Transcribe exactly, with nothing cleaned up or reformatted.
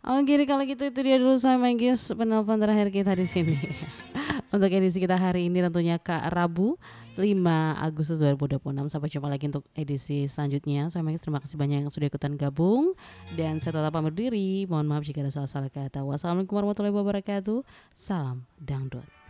Oke deh kalau gitu itu dia dulu Soy Manggis penelpon terakhir kita di sini. Untuk edisi kita hari ini tentunya Kak Rabu lima Agustus dua ribu dua puluh enam. Sampai jumpa lagi untuk edisi selanjutnya. Soy Manggis terima kasih banyak yang sudah ikutan gabung dan saya tetap pamit diri. Mohon maaf jika ada salah-salah kata. Wassalamualaikum warahmatullahi wabarakatuh. Salam dangdut.